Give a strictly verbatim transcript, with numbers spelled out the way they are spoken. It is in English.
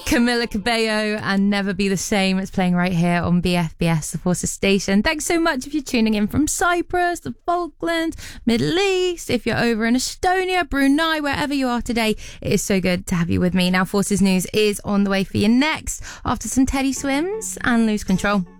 Camila Cabello and Never Be the Same. It's playing right here on B F B S, the Forces station. Thanks so much if you're tuning in from Cyprus, the Falklands, Middle East, if you're over in Estonia, Brunei, wherever you are today. It is so good to have you with me. Now, Forces News is on the way for you next after some Teddy Swims and Lose Control.